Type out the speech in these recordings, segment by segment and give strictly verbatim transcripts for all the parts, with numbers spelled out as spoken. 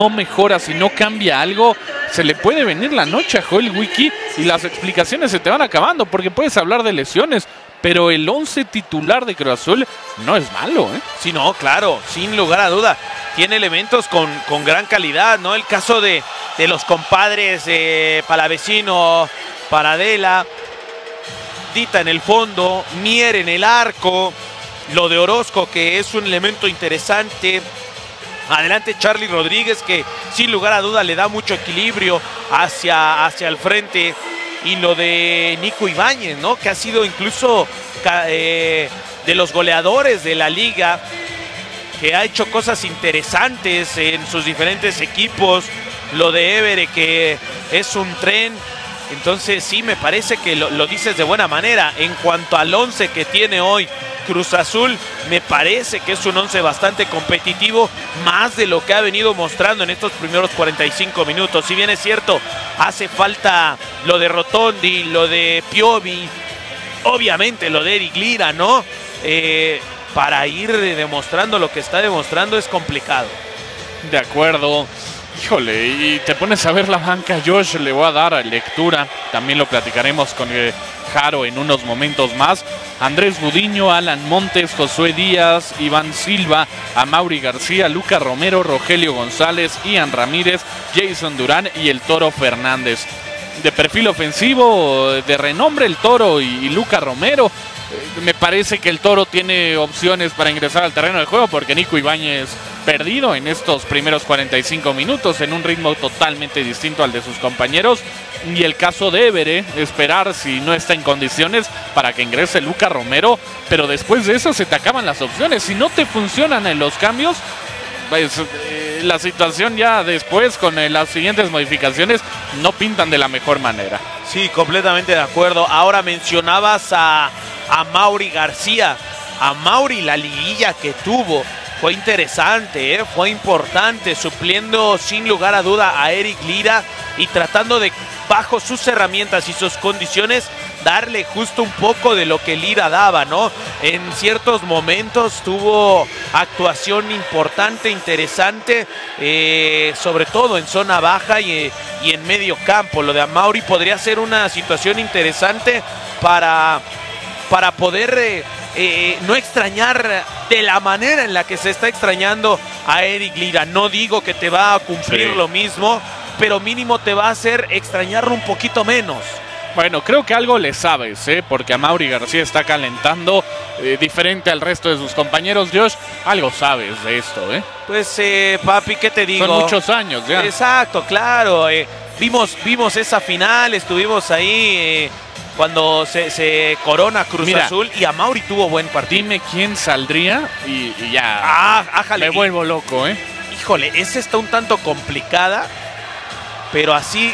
no mejora, si no cambia algo, se le puede venir la noche a Joel Wiki y las explicaciones se te van acabando, porque puedes hablar de lesiones, pero el once titular de Cruz Azul no es malo, ¿eh? Sí, no, claro, sin lugar a duda. Tiene elementos con, con gran calidad, ¿no? El caso de, de los compadres eh, Palavecino, Paradela, Dita en el fondo, Mier en el arco, lo de Orozco, que es un elemento interesante. Adelante Charlie Rodríguez, que sin lugar a duda le da mucho equilibrio hacia, hacia el frente. Y lo de Nico Ibáñez, ¿no? Que ha sido incluso eh, de los goleadores de la liga, que ha hecho cosas interesantes en sus diferentes equipos. Lo de Évere, que es un tren. Entonces sí, me parece que lo, lo dices de buena manera. En cuanto al once que tiene hoy Cruz Azul, me parece que es un once bastante competitivo, más de lo que ha venido mostrando en estos primeros cuarenta y cinco minutos. Si bien es cierto, hace falta lo de Rotondi, lo de Piovi, obviamente lo de Eric Lira, ¿no? Eh, para ir demostrando lo que está demostrando es complicado. De acuerdo. Híjole, y te pones a ver la banca, Josh, le voy a dar lectura, también lo platicaremos con eh, Jaro en unos momentos más. Andrés Gudiño, Alan Montes, Josué Díaz, Iván Silva, Amaury García, Luca Romero, Rogelio González, Ian Ramírez, Jason Durán y el Toro Fernández. De perfil ofensivo, de renombre el Toro y, y Luca Romero. Eh, me parece que el Toro tiene opciones para ingresar al terreno de juego, porque Nico Ibáñez perdido en estos primeros cuarenta y cinco minutos en un ritmo totalmente distinto al de sus compañeros. Y el caso de Évere, esperar si no está en condiciones para que ingrese Luca Romero, pero después de eso se te acaban las opciones. Si no te funcionan en los cambios, pues eh, la situación ya después con eh, las siguientes modificaciones no pintan de la mejor manera. Sí, completamente de acuerdo. Ahora mencionabas a, a Mauri García. A Mauri, la liguilla que tuvo fue interesante, ¿eh? Fue importante, supliendo sin lugar a duda a Eric Lira y tratando de, bajo sus herramientas y sus condiciones, darle justo un poco de lo que Lira daba, ¿no? En ciertos momentos tuvo actuación importante, interesante, eh, sobre todo en zona baja y, y en medio campo. Lo de Amaury podría ser una situación interesante para, para poder eh, eh, no extrañar de la manera en la que se está extrañando a Eric Lira. No digo que te va a cumplir sí. lo mismo, pero mínimo te va a hacer extrañarlo un poquito menos. Bueno, creo que algo le sabes, ¿eh? Porque Amaury García está calentando eh, diferente al resto de sus compañeros. Josh, algo sabes de esto, ¿eh? Pues, eh, papi, ¿qué te digo? Son muchos años ya. Exacto, claro. Eh, vimos, vimos esa final, estuvimos ahí eh, cuando se, se corona Cruz Mira, Azul y Amaury tuvo buen partido. Dime quién saldría y, y ya ah, ájale. me vuelvo loco, ¿eh? Híjole, esa está un tanto complicada, pero así...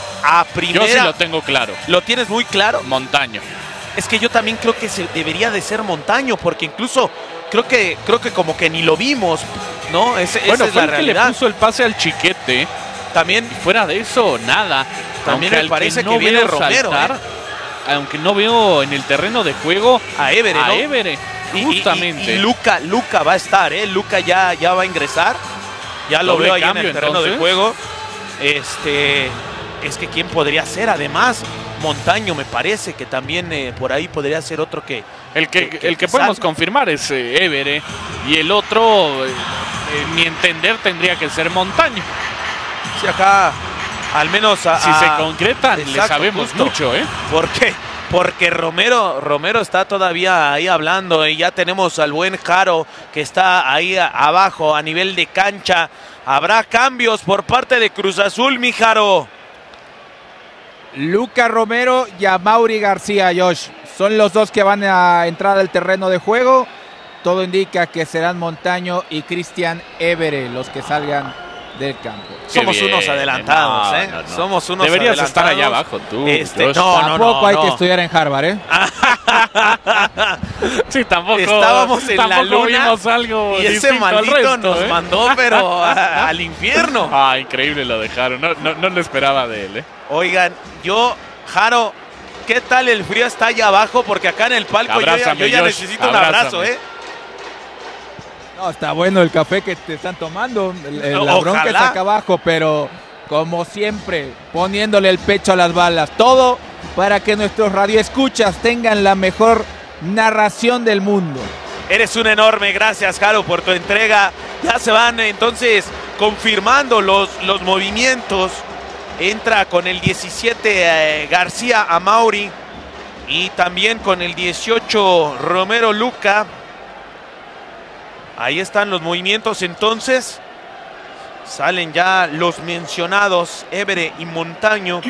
A primera, yo sí lo tengo claro. ¿Lo tienes muy claro? Montaño. Es que yo también creo que se debería de ser Montaño, porque incluso creo que creo que como que ni lo vimos, ¿no? Ese, bueno, esa es fue la el realidad. Que le puso el pase al Chiquete. También. Fuera de eso, nada. También aunque me parece que, no que viene Romero. Saltar, ¿eh? Aunque no veo en el terreno de juego a Évere, a ¿no? Évere, justamente. Y, y, y Luca, Luca va a estar, ¿eh? Luca ya, ya va a ingresar. Ya lo, lo veo ahí cambio, en el terreno entonces? de juego. Este. Es que quién podría ser, además Montaño me parece que también eh, por ahí podría ser otro que el que, que, que el que podemos salga. confirmar es eh, Évere, y el otro eh, eh, mi entender tendría que ser Montaño. Sí, acá al menos a, si a, se concretan exacto, le sabemos justo. mucho, ¿eh? ¿Por qué? Porque Romero, Romero está todavía ahí hablando y ya tenemos al buen Jaro que está ahí a, abajo a nivel de cancha. Habrá cambios por parte de Cruz Azul, mi Jaro. Luca Romero y Amaury García, Josh. Son los dos que van a entrar al terreno de juego. Todo indica que serán Montaño y Cristian Évere los que salgan del campo. Qué Somos bien. unos adelantados, no, ¿eh? No, no. Somos unos Deberías adelantados. estar allá abajo, tú. Este, no, tampoco no, no, hay no. que estudiar en Harvard, ¿eh? sí, tampoco. Estábamos en tampoco la luna vimos algo y ese maldito resto, nos ¿eh? mandó, pero a, al infierno. Ah, increíble lo dejaron. No, no, no lo esperaba de él, ¿eh? Oigan, yo, Jaro, ¿qué tal el frío está allá abajo? Porque acá en el palco Abrázame, yo ya, yo ya necesito Josh, un abrazo, ¿eh? No, está bueno el café que te están tomando. El, el, la Ojalá. bronca está acá abajo, pero como siempre, poniéndole el pecho a las balas. Todo para que nuestros radioescuchas tengan la mejor narración del mundo. Eres un enorme, gracias Jaro por tu entrega. Ya se van entonces confirmando los, los movimientos. Entra con el diecisiete eh, García Amauri y también con el dieciocho Romero Luca. Ahí están los movimientos entonces. Salen ya los mencionados Évere y Montaño.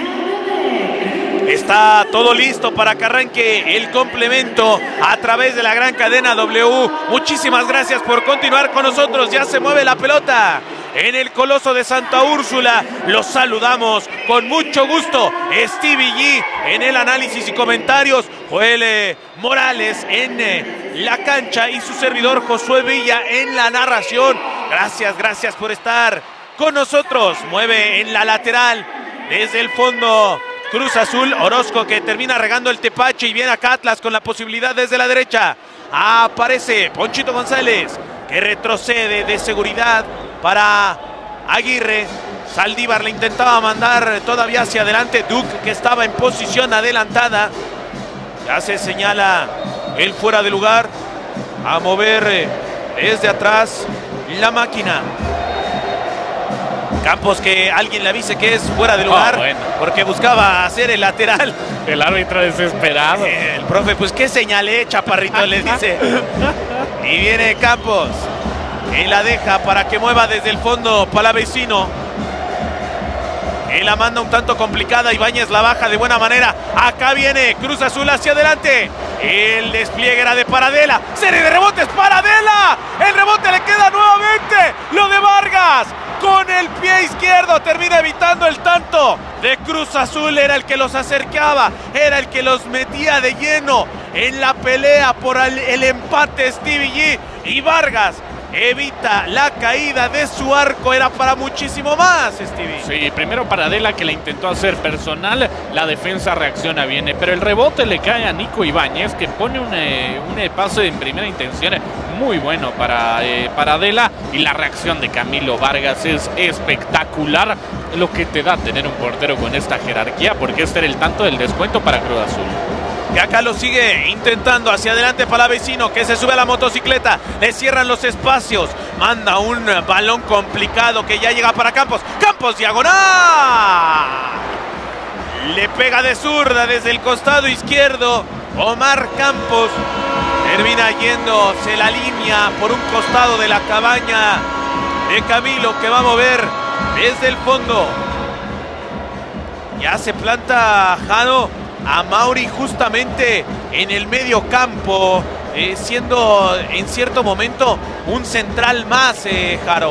Está todo listo para que arranque el complemento a través de la gran cadena W. Muchísimas gracias por continuar con nosotros. Ya se mueve la pelota en el Coloso de Santa Úrsula. Los saludamos con mucho gusto. Stevie G en el análisis y comentarios. Joel eh, Morales en eh, la cancha y su servidor Josué Villa en la narración. Gracias, gracias por estar con nosotros. Mueve en la lateral desde el fondo Cruz Azul, Orozco que termina regando el tepache y viene acá Atlas con la posibilidad desde la derecha. Aparece Ponchito González que retrocede de seguridad para Aguirre. Saldívar le intentaba mandar todavía hacia adelante. Duke que estaba en posición adelantada. Ya se señala el fuera de lugar. A mover desde atrás la máquina. Campos que alguien le avise que es fuera de lugar, oh, bueno. porque buscaba hacer el lateral. El árbitro desesperado. Eh, el profe, pues qué señalé, chaparrito, le dice. Y viene Campos y la deja para que mueva desde el fondo Palavecino. Él la manda un tanto complicada, Ibáñez la baja de buena manera. Acá viene Cruz Azul hacia adelante. El despliegue era de Paradela. Serie de rebotes, Paradela. El rebote le queda nuevamente. Lo de Vargas. Con el pie izquierdo termina evitando el tanto de Cruz Azul. Era el que los acercaba, era el que los metía de lleno en la pelea por el, el empate. Stevie G y Vargas evita la caída de su arco. Era para muchísimo más, Stevie. Sí, primero Paradela que la intentó hacer personal, la defensa reacciona bien, pero el rebote le cae a Nico Ibáñez que pone un, eh, un pase en primera intención muy bueno para eh, Paradela, y la reacción de Camilo Vargas es espectacular, lo que te da tener un portero con esta jerarquía, porque este era el tanto del descuento para Cruz Azul. Que acá lo sigue intentando hacia adelante Palavecino, que se sube a la motocicleta, le cierran los espacios, manda un balón complicado que ya llega para Campos. Campos diagonal, le pega de zurda desde el costado izquierdo. Omar Campos termina yéndose la línea por un costado de la cabaña de Camilo, que va a mover desde el fondo. Ya se planta Jano a Mauri justamente en el medio campo, eh, siendo en cierto momento un central más, eh, Jaro.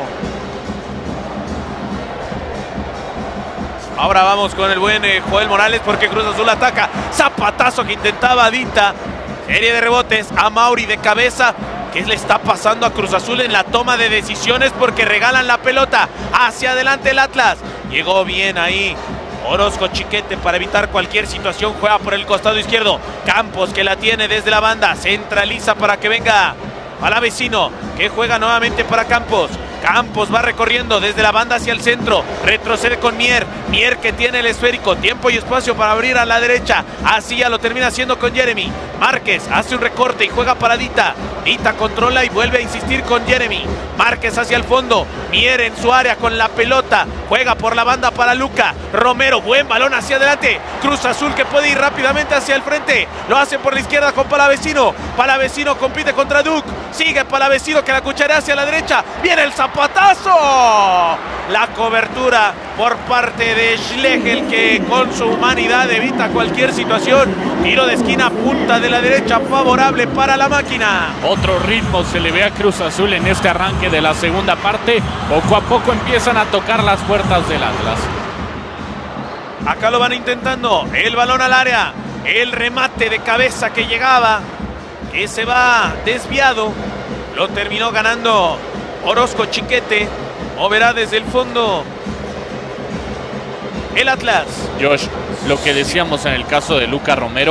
Ahora vamos con el buen eh, Joel Morales, porque Cruz Azul ataca. Zapatazo que intentaba Dita. Serie de rebotes a Mauri de cabeza. ¿Qué le está pasando a Cruz Azul en la toma de decisiones? Porque regalan la pelota hacia adelante el Atlas. Llegó bien ahí Orozco Chiquete para evitar cualquier situación. Juega por el costado izquierdo. Campos que la tiene desde la banda. Centraliza para que venga Palavecino, que juega nuevamente para Campos. Campos va recorriendo desde la banda hacia el centro. Retrocede con Mier. Mier que tiene el esférico. Tiempo y espacio para abrir a la derecha. Así ya lo termina haciendo con Jeremy. Márquez hace un recorte y juega para Dita. Dita controla y vuelve a insistir con Jeremy. Márquez hacia el fondo. Mier en su área con la pelota. Juega por la banda para Luca. Romero, buen balón hacia adelante. Cruz Azul que puede ir rápidamente hacia el frente. Lo hace por la izquierda con Palavecino. Palavecino compite contra Duke. Sigue Palavecino que la cucharea hacia la derecha. Viene el zapatazo. La cobertura por parte de Schlegel, que con su humanidad evita cualquier situación. Tiro de esquina, punta de la derecha, favorable para la máquina. Otro ritmo se le ve a Cruz Azul en este arranque de la segunda parte. Poco a poco empiezan a tocar las puertas del Atlas. Acá lo van intentando. El balón al área. El remate de cabeza que llegaba, que se va desviado. Lo terminó ganando Orozco Chiquete. Moverá desde el fondo el Atlas. Josh, lo que decíamos en el caso de Luca Romero,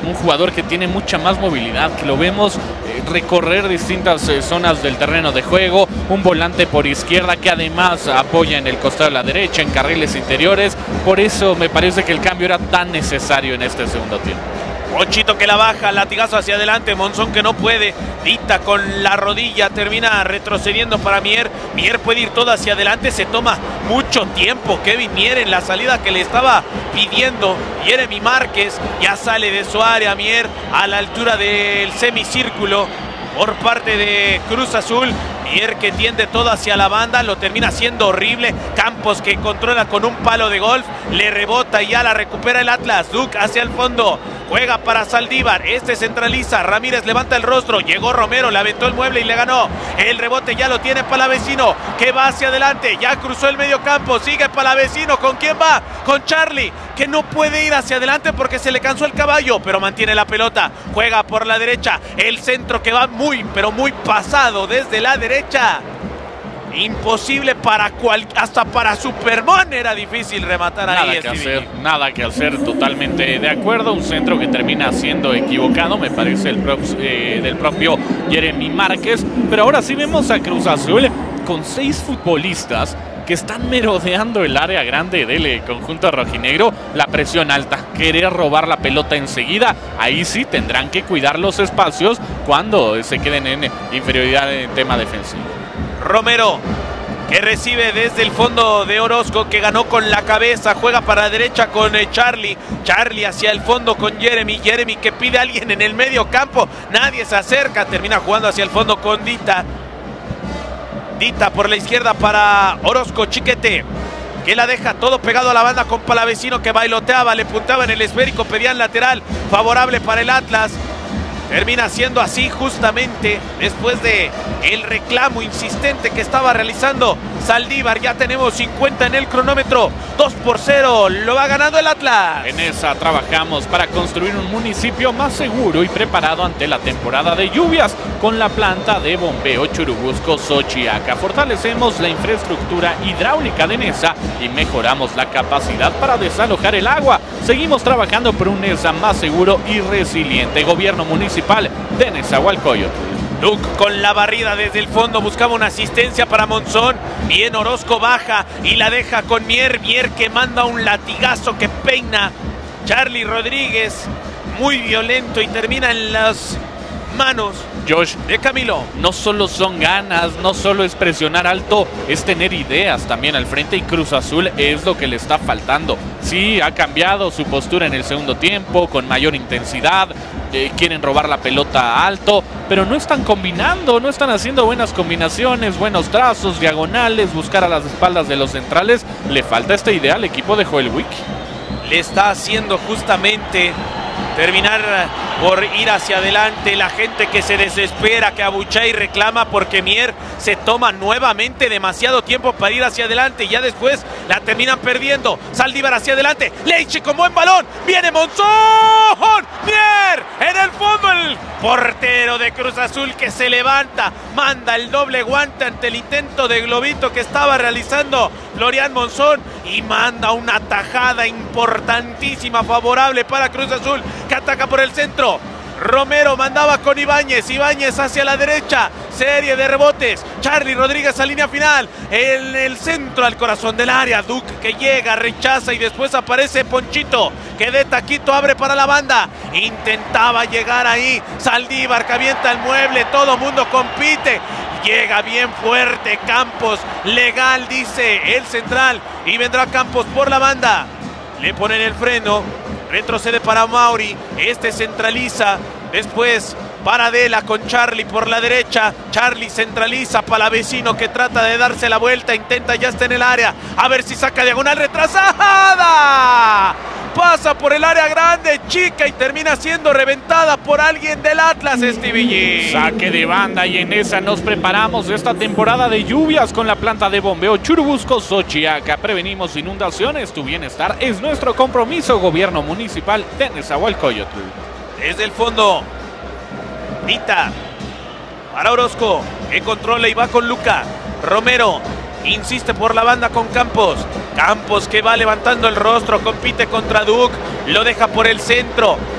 un jugador que tiene mucha más movilidad, que lo vemos eh, recorrer distintas eh, zonas del terreno de juego, un volante por izquierda que además apoya en el costado de la derecha, en carriles interiores. Por eso me parece que el cambio era tan necesario en este segundo tiempo. Ponchito que la baja, latigazo hacia adelante, Monzón que no puede, Dita con la rodilla, termina retrocediendo para Mier, Mier puede ir todo hacia adelante, se toma mucho tiempo Kevin Mier en la salida que le estaba pidiendo Jeremy Márquez, ya sale de su área Mier a la altura del semicírculo por parte de Cruz Azul. Mier que tiende todo hacia la banda, lo termina haciendo horrible. Campos que controla con un palo de golf, le rebota y ya la recupera el Atlas. Duke hacia el fondo, juega para Saldívar, este centraliza, Ramírez levanta el rostro, llegó Romero, le aventó el mueble y le ganó. El rebote ya lo tiene Palavecino, que va hacia adelante, ya cruzó el medio campo, sigue Palavecino, ¿con quién va? Con Charlie, que no puede ir hacia adelante porque se le cansó el caballo, pero mantiene la pelota, juega por la derecha, el centro que va muy, pero muy pasado desde la derecha. Imposible para cual, hasta para Superman era difícil rematar nada ahí. Que hacer, nada que hacer, totalmente de acuerdo. Un centro que termina siendo equivocado, me parece, el pro, eh, del propio Jeremy Márquez. Pero ahora sí vemos a Cruz Azul con seis futbolistas que están merodeando el área grande del conjunto rojinegro. La presión alta, querer robar la pelota enseguida. Ahí sí tendrán que cuidar los espacios cuando se queden en inferioridad en tema defensivo. Romero, que recibe desde el fondo de Orozco, que ganó con la cabeza, juega para la derecha con eh, Charlie, Charlie hacia el fondo con Jeremy, Jeremy que pide a alguien en el medio campo, nadie se acerca, termina jugando hacia el fondo con Dita, Dita por la izquierda para Orozco, Chiquete, que la deja todo pegado a la banda con Palavecino, que bailoteaba, le puntaba en el esférico, pedían lateral, favorable para el Atlas. Termina siendo así justamente después de el reclamo insistente que estaba realizando Saldívar. Ya tenemos cincuenta en el cronómetro, dos por cero, lo va ganando el Atlas. En esa trabajamos para construir un municipio más seguro y preparado ante la temporada de lluvias con la planta de bombeo Churubusco Xochiaca. Fortalecemos la infraestructura hidráulica de Nesa y mejoramos la capacidad para desalojar el agua. Seguimos trabajando por un Nesa más seguro y resiliente. Gobierno municipal de Nezahualcóyotl. Duke con la barrida desde el fondo, buscaba una asistencia para Monzón. Bien, Orozco baja y la deja con Mier. Mier que manda un latigazo que peina Charlie Rodríguez, muy violento, y termina en las manos Josh, de Camilo. No solo son ganas, no solo es presionar alto, es tener ideas también al frente, y Cruz Azul es lo que le está faltando. Sí, ha cambiado su postura en el segundo tiempo, con mayor intensidad, eh, quieren robar la pelota alto, pero no están combinando, no están haciendo buenas combinaciones, buenos trazos, diagonales, buscar a las espaldas de los centrales. Le falta esta idea al equipo de Joel Wiki. Le está haciendo justamente terminar por ir hacia adelante, la gente que se desespera, que abuchea y reclama porque Mier se toma nuevamente demasiado tiempo para ir hacia adelante y ya después la terminan perdiendo. Saldívar hacia adelante, Leiche con buen balón, viene Monzón, Mier en el fondo, el portero de Cruz Azul que se levanta, manda el doble guante ante el intento de globito que estaba realizando Florian Monzón y manda una tajada importantísima favorable para Cruz Azul, que ataca por el centro. Romero mandaba con Ibáñez, Ibáñez hacia la derecha, serie de rebotes, Charlie Rodríguez a línea final, en el centro al corazón del área, Duke que llega, rechaza y después aparece Ponchito, que de taquito abre para la banda, intentaba llegar ahí, Saldívar que avienta el mueble, todo mundo compite, llega bien fuerte Campos, legal dice el central, y vendrá Campos por la banda, le ponen el freno, retrocede para Mauri, este centraliza, después para Adela con Charlie por la derecha, Charlie centraliza, Palavecino que trata de darse la vuelta, intenta, ya está en el área, a ver si saca diagonal retrasada, pasa por el área grande, chica, y termina siendo reventada por alguien del Atlas, Stevie G. Saque de banda, y en esa nos preparamos esta temporada de lluvias con la planta de bombeo Churubusco Xochiaca. Prevenimos inundaciones, tu bienestar es nuestro compromiso. Gobierno municipal de Nezahualcóyotl. Desde el fondo, Dita para Orozco, que controla y va con Luca. Romero insiste por la banda con Campos. Campos que va levantando el rostro, compite contra Duke, lo deja por el centro.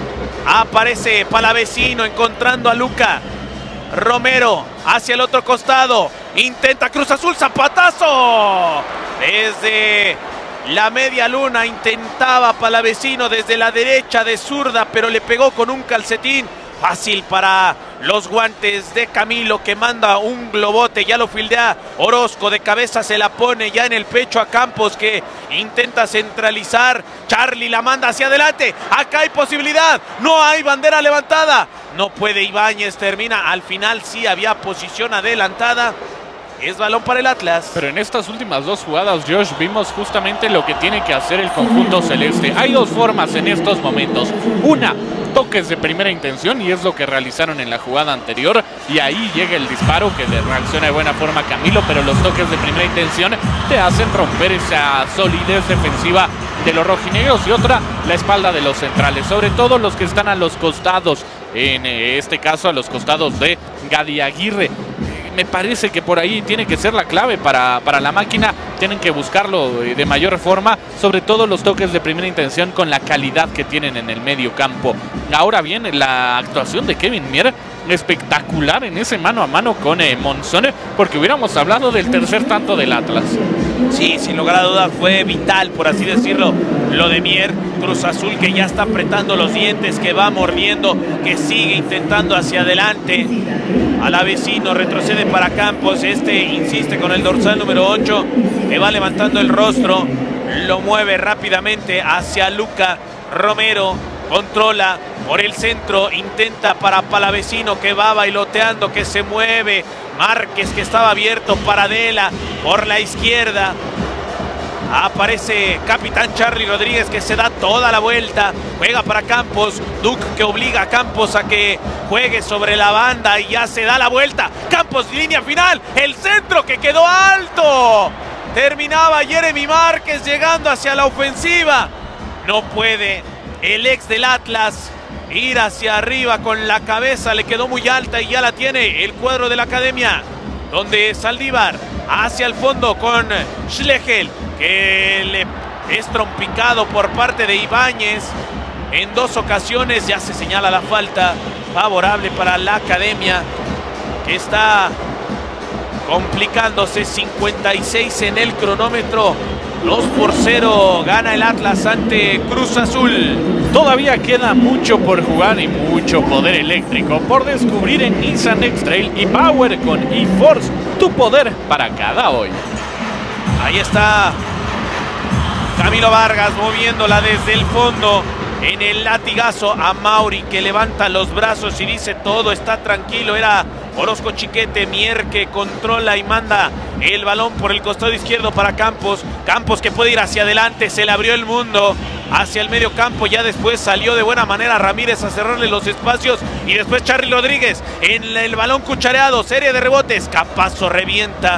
Aparece Palavecino encontrando a Luca Romero hacia el otro costado. Intenta Cruz Azul, zapatazo. Desde la media luna intentaba Palavecino desde la derecha de zurda, pero le pegó con un calcetín. Fácil para los guantes de Camilo, que manda un globote, ya lo fildea Orozco, de cabeza se la pone ya en el pecho a Campos, que intenta centralizar. Charlie la manda hacia adelante, acá hay posibilidad, no hay bandera levantada, no puede Ibáñez, termina, al final sí había posición adelantada. Es balón para el Atlas. Pero en estas últimas dos jugadas, Josh, vimos justamente lo que tiene que hacer el conjunto celeste. Hay dos formas en estos momentos. Una, toques de primera intención, y es lo que realizaron en la jugada anterior. Y ahí llega el disparo, que le reacciona de buena forma Camilo, pero los toques de primera intención te hacen romper esa solidez defensiva de los rojinegros. Y otra, la espalda de los centrales, sobre todo los que están a los costados. En este caso, a los costados de Gadi Aguirre. Me parece que por ahí tiene que ser la clave para, para la máquina. Tienen que buscarlo de mayor forma, sobre todo los toques de primera intención con la calidad que tienen en el medio campo. Ahora bien, la actuación de Kevin Mier, espectacular en ese mano a mano con eh, Monzón, porque hubiéramos hablado del tercer tanto del Atlas. Sí, sin lugar a dudas fue vital, por así decirlo, lo de Mier. Cruz Azul que ya está apretando los dientes, que va mordiendo, que sigue intentando hacia adelante. Palavecino retrocede para Campos, este insiste con el dorsal número ocho, que va levantando el rostro, lo mueve rápidamente hacia Luca Romero, controla por el centro, intenta para Palavecino, que va bailoteando, que se mueve. Márquez, que estaba abierto para Dela por la izquierda. Aparece Capitán Charlie Rodríguez, que se da toda la vuelta, juega para Campos. Duke, que obliga a Campos a que juegue sobre la banda, y ya se da la vuelta. Campos, línea final, el centro que quedó alto. Terminaba Jeremy Márquez llegando hacia la ofensiva. No puede el ex del Atlas ir hacia arriba con la cabeza, le quedó muy alta y ya la tiene el cuadro de la academia, donde Saldívar hacia el fondo con Schlegel, que le es trompicado por parte de Ibáñez en dos ocasiones. Ya se señala la falta favorable para la academia, que está complicándose. Cincuenta y seis en el cronómetro, dos por cero gana el Atlas ante Cruz Azul. Todavía queda mucho por jugar y mucho poder eléctrico por descubrir en Nissan X-Trail y Power con eForce, tu poder para cada hoy. Ahí está Camilo Vargas moviéndola desde el fondo en el latigazo a Mauri, que levanta los brazos y dice todo está tranquilo. Era Orozco Chiquete. Mier, que controla y manda el balón por el costado izquierdo para Campos. Campos, que puede ir hacia adelante, se le abrió el mundo hacia el medio campo. Ya después salió de buena manera Ramírez a cerrarle los espacios, y después Charly Rodríguez en el balón cuchareado, serie de rebotes. Capazo revienta.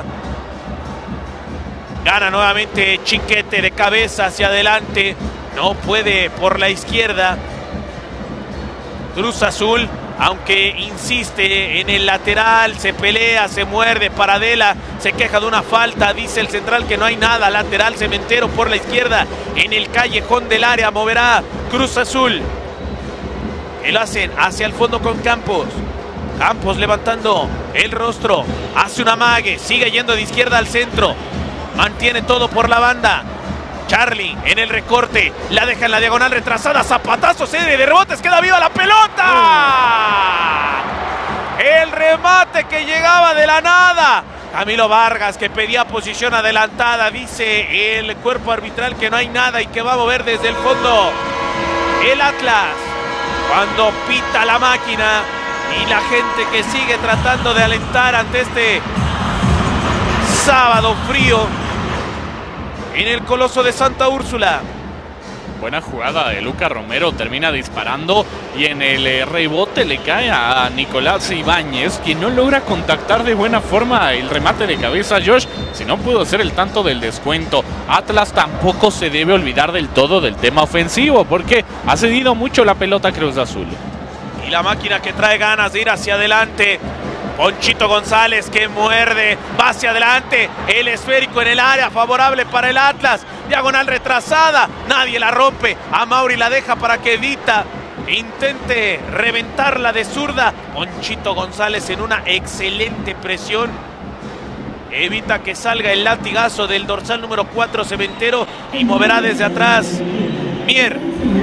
Gana nuevamente Chiquete de cabeza hacia adelante. No puede por la izquierda Cruz Azul, aunque insiste en el lateral, se pelea, se muerde. Paradela se queja de una falta, dice el central que no hay nada. Lateral Cementero por la izquierda, en el callejón del área moverá Cruz Azul, que lo hacen hacia el fondo con Campos. Campos levantando el rostro, hace un amague, sigue yendo de izquierda al centro, mantiene todo por la banda. Charlie en el recorte, la deja en la diagonal retrasada, zapatazo, serie de rebotes, queda viva la pelota. El remate que llegaba de la nada. Camilo Vargas, que pedía posición adelantada, dice el cuerpo arbitral que no hay nada y que va a mover desde el fondo el Atlas. Cuando pita la máquina y la gente que sigue tratando de alentar ante este sábado frío en el Coloso de Santa Úrsula. Buena jugada de Luca Romero, termina disparando y en el eh, rebote le cae a Nicolás Ibáñez, quien no logra contactar de buena forma el remate de cabeza. Josh, si no pudo hacer el tanto del descuento. Atlas tampoco se debe olvidar del todo del tema ofensivo, porque ha cedido mucho la pelota Cruz Azul. Y la máquina que trae ganas de ir hacia adelante. Ponchito González, que muerde, va hacia adelante, el esférico en el área, favorable para el Atlas, diagonal retrasada, nadie la rompe, a Mauri la deja para que Dita intente reventarla de zurda. Ponchito González en una excelente presión. Evita que salga el latigazo del dorsal número cuatro, Cementero, y moverá desde atrás Mier,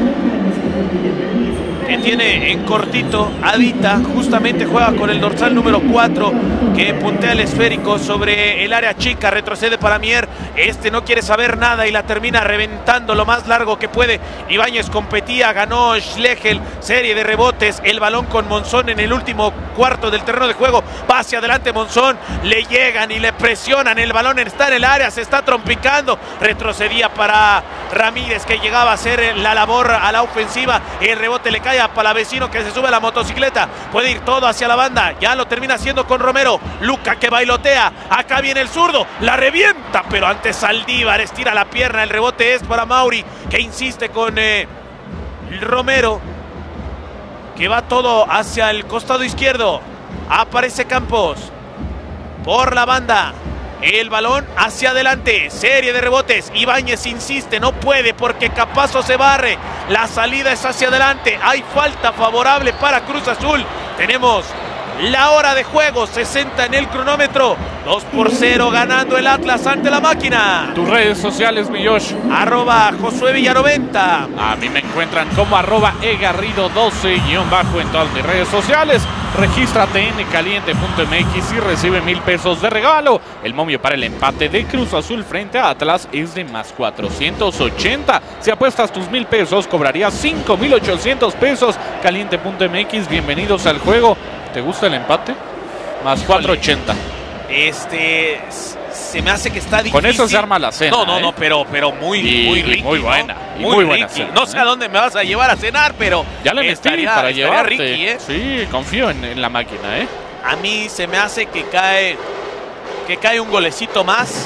que tiene en cortito a Dita. Justamente juega con el dorsal número cuatro, que puntea el esférico sobre el área chica. Retrocede para Mier. Este no quiere saber nada y la termina reventando lo más largo que puede. Ibáñez competía, ganó Schlegel, serie de rebotes. El balón con Monzón en el último cuarto del terreno de juego. Va hacia adelante Monzón. Le llegan y le presionan. El balón está en el área, se está trompicando. Retrocedía para Ramírez, que llegaba a hacer la labor a la ofensiva. El rebote le cae a Palavecino, que se sube a la motocicleta. Puede ir todo hacia la banda. Ya lo termina haciendo con Romero. Luca, que bailotea. Acá viene el zurdo. La revienta, pero antes Saldívar estira la pierna. El rebote es para Mauri, que insiste con eh, Romero, que va todo hacia el costado izquierdo. Aparece Campos por la banda. El balón hacia adelante, serie de rebotes. Ibáñez insiste, no puede porque Capazo se barre. La salida es hacia adelante. Hay falta favorable para Cruz Azul. Tenemos la hora de juego, sesenta en el cronómetro. dos por cero ganando el Atlas ante la máquina. Tus redes sociales, mi Josh. Arroba Josué Villanoventa. A mí me encuentran como arroba egarrido doce guión bajo en todas mis redes sociales. Regístrate en caliente punto m x y recibe mil pesos de regalo. El momio para el empate de Cruz Azul frente a Atlas es de más cuatrocientos ochenta. Si apuestas tus mil pesos, cobrarías cinco mil ochocientos pesos. caliente punto m x, bienvenidos al juego. ¿Te gusta el empate? Más cuatrocientos ochenta. Este, se me hace que está difícil. Con eso se arma la cena. No, no, ¿eh? no, pero, pero muy, y, muy y rico. muy buena. ¿no? Y muy, muy buena ricky. cena, No sé ¿eh? a dónde me vas a llevar a cenar, pero ya le metí estaría, para estaría llevarte. ricky, ¿eh? Sí, confío en, en la máquina, ¿eh? A mí se me hace que cae, que cae un golecito más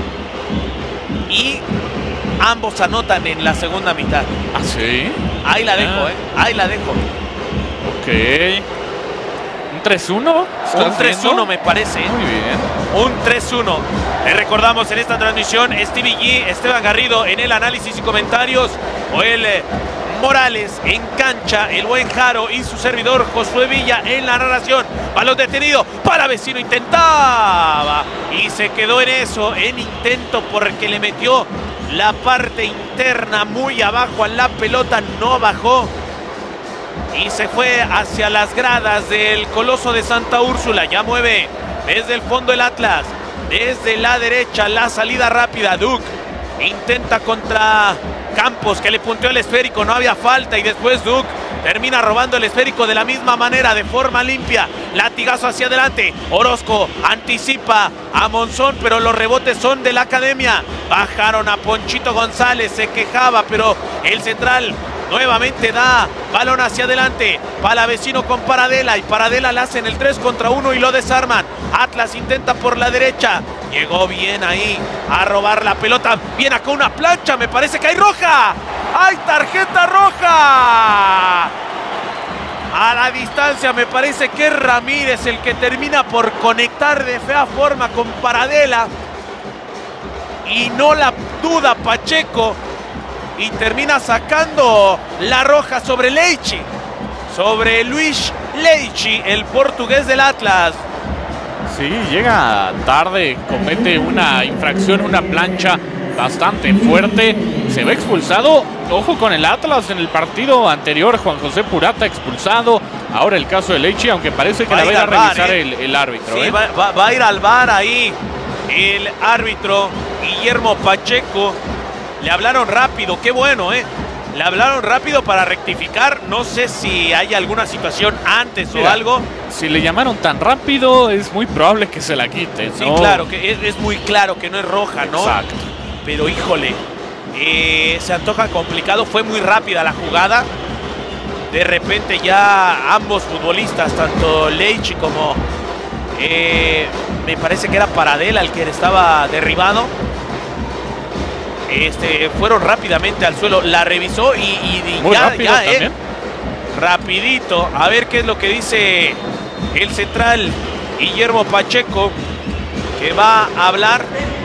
y ambos anotan en la segunda mitad. ¿Ah, sí? Ahí la dejo, Ah. ¿eh? Ahí la dejo. Ok. ¿Un tres uno? Un tres uno me parece. Muy bien. Un tres uno. Le recordamos en esta transmisión Stevie G, Esteban Garrido en el análisis y comentarios, Joel Morales en cancha, el buen Jaro y su servidor Josué Villa en la narración. Balón detenido, Palavecino intentaba y se quedó en eso, en intento, porque le metió la parte interna muy abajo a la pelota, no bajó y se fue hacia las gradas del Coloso de Santa Úrsula. Ya mueve desde el fondo el Atlas, desde la derecha la salida rápida. Duke intenta contra Campos, que le punteó el esférico, no había falta, y después Duke termina robando el esférico de la misma manera, de forma limpia. Latigazo hacia adelante. Orozco anticipa a Monzón, pero los rebotes son de la academia. Bajaron a Ponchito González, se quejaba, pero el central nuevamente da balón hacia adelante. Palavecino con Paradela, y Paradela la hace en el tres contra uno y lo desarman. Atlas intenta por la derecha. Llegó bien ahí a robar la pelota. Viene acá una plancha, me parece que hay roja. ¡Hay tarjeta roja! A la distancia me parece que es Ramírez el que termina por conectar de fea forma con Paradela. Y no la duda Pacheco. Y termina sacando la roja sobre Leichi. Sobre Luis Leichi, el portugués del Atlas. Sí, llega tarde, comete una infracción, una plancha bastante fuerte. Se ve expulsado. Ojo con el Atlas, en el partido anterior Juan José Purata expulsado. Ahora el caso de Leichi, aunque parece que va la va a ir a revisar bar, ¿eh? el, el árbitro. Sí, ¿eh? va, va, va a ir al V A R ahí el árbitro Guillermo Pacheco. Le hablaron rápido, qué bueno, ¿eh? Le hablaron rápido para rectificar. No sé si hay alguna situación antes Mira, o algo. Si le llamaron tan rápido, es muy probable que se la quiten, Sí, ¿no? claro, que es, es muy claro que no es roja, ¿no? Exacto. Pero híjole, eh, se antoja complicado. Fue muy rápida la jugada. De repente ya ambos futbolistas, tanto Leichi como eh, me parece que era Paradela el que estaba derribado, Este, fueron rápidamente al suelo. La revisó y, y, y Muy ya, rápido ya, también. eh, rapidito. A ver qué es lo que dice el central Guillermo Pacheco, que va a hablar